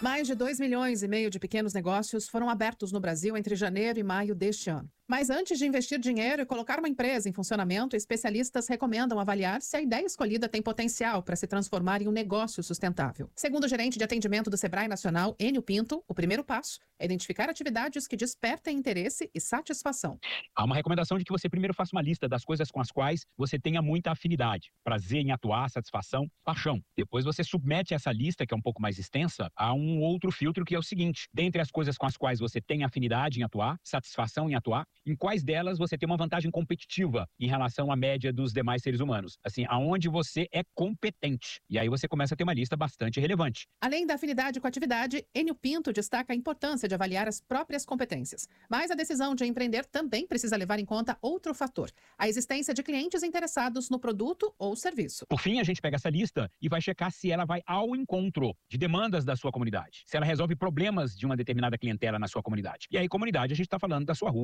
Mais de 2,5 milhões de pequenos negócios foram abertos no Brasil entre janeiro e maio deste ano. Mas antes de investir dinheiro e colocar uma empresa em funcionamento, especialistas recomendam avaliar se a ideia escolhida tem potencial para se transformar em um negócio sustentável. Segundo o gerente de atendimento do Sebrae Nacional, Enio Pinto, o primeiro passo é identificar atividades que despertem interesse e satisfação. Há uma recomendação de que você primeiro faça uma lista das coisas com as quais você tenha muita afinidade, prazer em atuar, satisfação, paixão. Depois você submete essa lista, que é um pouco mais extensa, a um outro filtro que é o seguinte: dentre as coisas com as quais você tem afinidade em atuar, satisfação em atuar, em quais delas você tem uma vantagem competitiva em relação à média dos demais seres humanos. Assim, aonde você é competente. E aí você começa a ter uma lista bastante relevante. Além da afinidade com a atividade, Enio Pinto destaca a importância de avaliar as próprias competências. Mas a decisão de empreender também precisa levar em conta outro fator: a existência de clientes interessados no produto ou serviço. Por fim, a gente pega essa lista e vai checar se ela vai ao encontro de demandas da sua comunidade, se ela resolve problemas de uma determinada clientela na sua comunidade. E aí, comunidade, a gente está falando da sua rua,